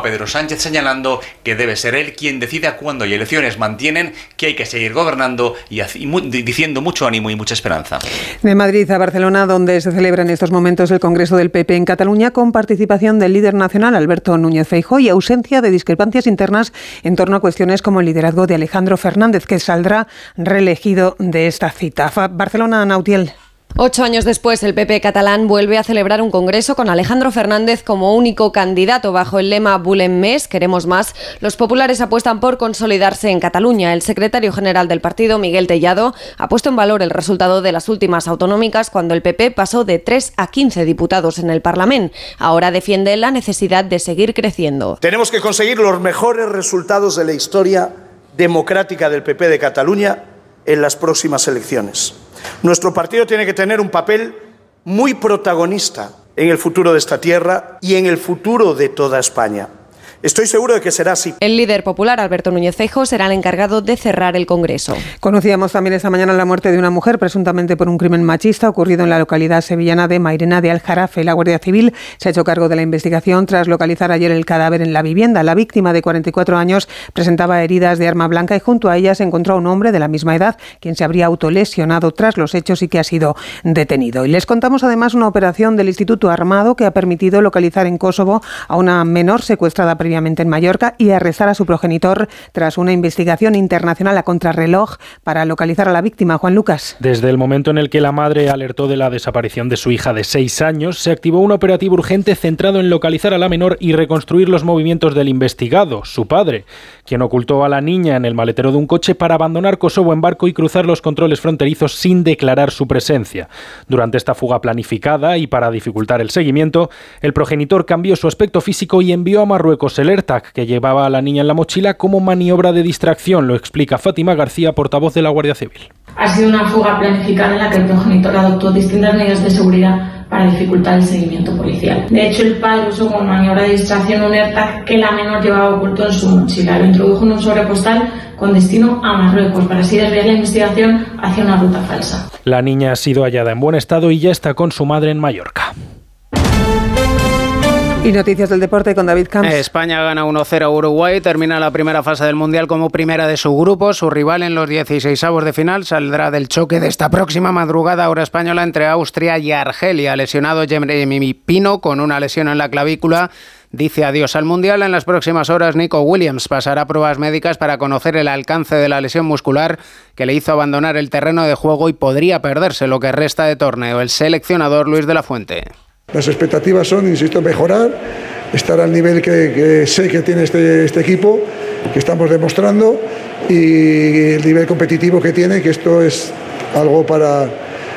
Pedro Sánchez, señalando que debe ser él quien decida cuándo hay elecciones. Mantienen que hay que seguir gobernando y diciendo mucho ánimo y mucha esperanza. De Madrid a Barcelona, donde se celebra en estos momentos el Congreso del PP en Cataluña, con participación del líder nacional Alberto Núñez Feijóo y ausencia de discrepancias internas en torno a cuestiones como el liderazgo de Alejandro Fernández, que saldrá reelegido de esta cita. Barcelona, Nautiel. 8 años después, el PP catalán vuelve a celebrar un congreso con Alejandro Fernández como único candidato. Bajo el lema Volem més, queremos más, los populares apuestan por consolidarse en Cataluña. El secretario general del partido, Miguel Tellado, ha puesto en valor el resultado de las últimas autonómicas, cuando el PP pasó de 3 a 15 diputados en el Parlamento. Ahora defiende la necesidad de seguir creciendo. Tenemos que conseguir los mejores resultados de la historia democrática del PP de Cataluña en las próximas elecciones. Nuestro partido tiene que tener un papel muy protagonista en el futuro de esta tierra y en el futuro de toda España. Estoy seguro de que será así. El líder popular, Alberto Núñez Feijóo, será el encargado de cerrar el Congreso. Conocíamos también esta mañana la muerte de una mujer, presuntamente por un crimen machista ocurrido en la localidad sevillana de Mairena de Aljarafe. La Guardia Civil se ha hecho cargo de la investigación tras localizar ayer el cadáver en la vivienda. La víctima, de 44 años, presentaba heridas de arma blanca y junto a ella se encontró a un hombre de la misma edad, quien se habría autolesionado tras los hechos y que ha sido detenido. Y les contamos además una operación del Instituto Armado que ha permitido localizar en Kosovo a una menor secuestrada previamente en Mallorca y arrestar a su progenitor tras una investigación internacional a contrarreloj para localizar a la víctima. Juan Lucas. Desde el momento en el que la madre alertó de la desaparición de su hija de 6 años, se activó un operativo urgente centrado en localizar a la menor y reconstruir los movimientos del investigado, su padre, quien ocultó a la niña en el maletero de un coche para abandonar Kosovo en barco y cruzar los controles fronterizos sin declarar su presencia. Durante esta fuga planificada y para dificultar el seguimiento, el progenitor cambió su aspecto físico y envió a Marruecos el AirTag que llevaba a la niña en la mochila como maniobra de distracción, lo explica Fátima García, portavoz de la Guardia Civil. Ha sido una fuga planificada en la que el progenitor adoptó distintas medidas de seguridad para dificultar el seguimiento policial. De hecho, el padre usó como maniobra de distracción un AirTag que la menor llevaba oculto en su mochila. Lo introdujo en un sobre postal con destino a Marruecos para así desviar la investigación hacia una ruta falsa. La niña ha sido hallada en buen estado y ya está con su madre en Mallorca. Y noticias del deporte con David Camps. España gana 1-0 a Uruguay, termina la primera fase del Mundial como primera de su grupo. Su rival en los 16avos de final saldrá del choque de esta próxima madrugada hora española entre Austria y Argelia. Lesionado Jeremy Pino con una lesión en la clavícula. Dice adiós al Mundial. En las próximas horas Nico Williams pasará pruebas médicas para conocer el alcance de la lesión muscular que le hizo abandonar el terreno de juego y podría perderse lo que resta de torneo. El seleccionador Luis de la Fuente. Las expectativas son, insisto, mejorar, estar al nivel que sé que tiene este equipo, que estamos demostrando, y el nivel competitivo que tiene, que esto es algo para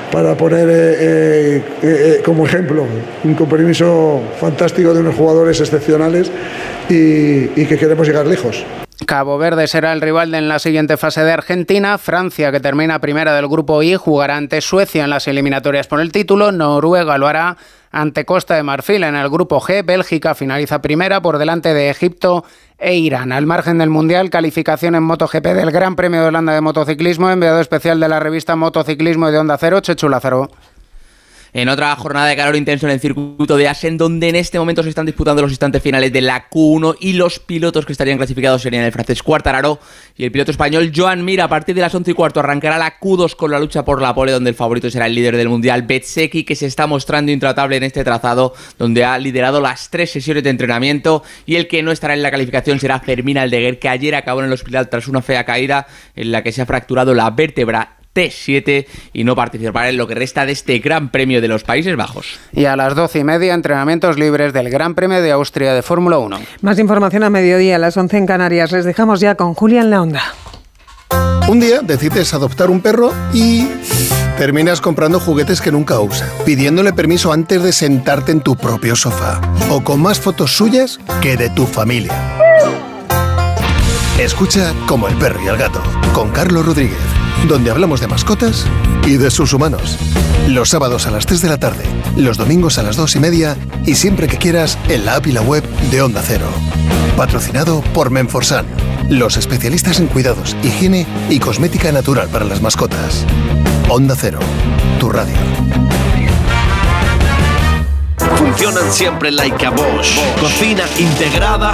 poner como ejemplo, un compromiso fantástico de unos jugadores excepcionales y que queremos llegar lejos. Cabo Verde será el rival en la siguiente fase de Argentina. Francia, que termina primera del grupo I, jugará ante Suecia en las eliminatorias por el título. Noruega lo hará ante Costa de Marfil en el grupo G. Bélgica finaliza primera por delante de Egipto e Irán. Al margen del Mundial, calificación en MotoGP del Gran Premio de Holanda de motociclismo, enviado especial de la revista Motociclismo y de Onda Cero, Chechu Lázaro. En otra jornada de calor intenso en el circuito de Assen, donde en este momento se están disputando los instantes finales de la Q1 y los pilotos que estarían clasificados serían el francés Quartararo y el piloto español Joan Mir. A partir de las 11:15 arrancará la Q2 con la lucha por la pole, donde el favorito será el líder del mundial, Bezzecchi, que se está mostrando intratable en este trazado, donde ha liderado las 3 sesiones de entrenamiento, y el que no estará en la calificación será Fermín Aldeguer, que ayer acabó en el hospital tras una fea caída en la que se ha fracturado la vértebra T7 y no participará en lo que resta de este Gran Premio de los Países Bajos. Y a las 12:30, entrenamientos libres del Gran Premio de Austria de Fórmula 1. Más información a mediodía, a las 11 en Canarias. Les dejamos ya con Julia en la Onda. Un día decides adoptar un perro y terminas comprando juguetes que nunca usa, pidiéndole permiso antes de sentarte en tu propio sofá, o con más fotos suyas que de tu familia. Escucha Como el perro y el gato, con Carlos Rodríguez, donde hablamos de mascotas y de sus humanos. Los sábados a las 3 de la tarde, los domingos a las 2:30 y siempre que quieras en la app y la web de Onda Cero. Patrocinado por Menforsan, los especialistas en cuidados, higiene y cosmética natural para las mascotas. Onda Cero, tu radio. Funcionan siempre like a Bosch. Cocina integrada